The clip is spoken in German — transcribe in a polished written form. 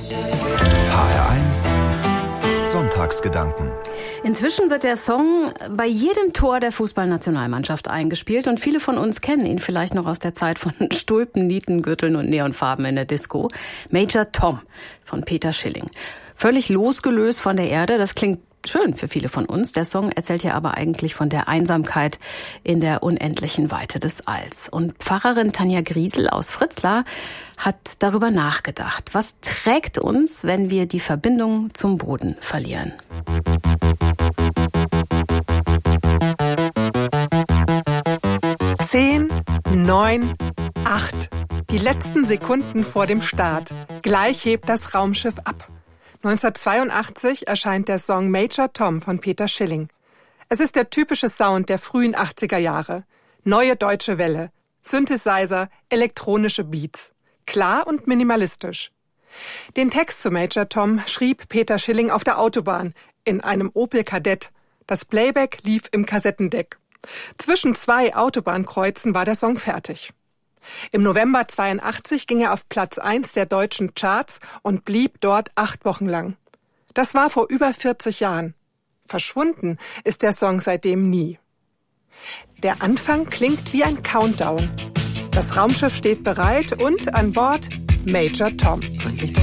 HR1 Sonntagsgedanken. Inzwischen wird der Song bei jedem Tor der Fußballnationalmannschaft eingespielt und viele von uns kennen ihn vielleicht noch aus der Zeit von Stulpen, Nietengürteln und Neonfarben in der Disco. Major Tom von Peter Schilling. Völlig losgelöst von der Erde, das klingt schön für viele von uns. Der Song erzählt ja aber eigentlich von der Einsamkeit in der unendlichen Weite des Alls. Und Pfarrerin Tanja Griesel aus Fritzlar hat darüber nachgedacht. Was trägt uns, wenn wir die Verbindung zum Boden verlieren? 10, 9, 8. Die letzten Sekunden vor dem Start. Gleich hebt das Raumschiff ab. 1982 erscheint der Song Major Tom von Peter Schilling. Es ist der typische Sound der frühen 80er Jahre. Neue deutsche Welle, Synthesizer, elektronische Beats. Klar und minimalistisch. Den Text zu Major Tom schrieb Peter Schilling auf der Autobahn in einem Opel Kadett. Das Playback lief im Kassettendeck. Zwischen 2 Autobahnkreuzen war der Song fertig. Im November 82 ging er auf Platz 1 der deutschen Charts und blieb dort 8 Wochen lang. Das war vor über 40 Jahren. Verschwunden ist der Song seitdem nie. Der Anfang klingt wie ein Countdown. Das Raumschiff steht bereit und an Bord Major Tom. Feindlich